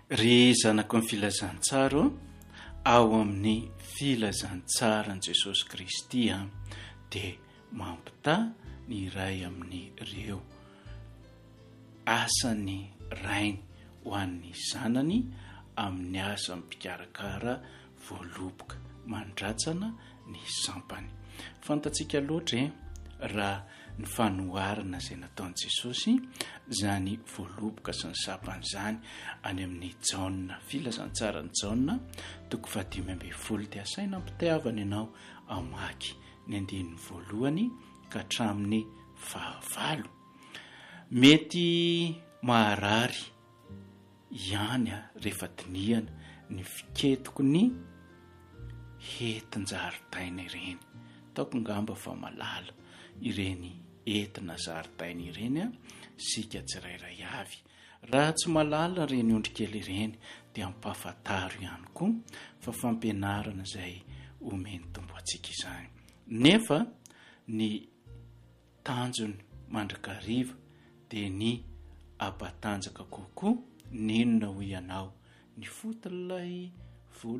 Ry zanako ny filazantsara ao amin'ny filazantsaran' Jesosy Kristy dia mampita ny iray amin'ny ireo asany rainy ho an'ny zanany amin'ny asa mipikarakara voaloboka mandratsana ny sampany. Fantatsika loatra raha ny fanoharana izay nataon'i Jesosy zany voaloboka sy ny sampany zany any amin'ny Jaona, filazantsarany Jaona 5:10 dia asaina ampitiavana ianao amaky ny 1 ka hatramin'ny 9. Mety maharary ihany rehefa dinihana ny fiketoko ny hetin-jaridaina ireny. Taoko ngamba fa malala ireny entina zaridaina ireny sika tsirairay avy. Raha tsy malala ireny ondrikely ireny dia ampahafantaro ihany koa fa fampianarana izay omeny tombo antsika izany. Nefa ny tanjony mandrakariva dia ny ampatanjaka kokoa, ninona ho ianao ny foton'ilay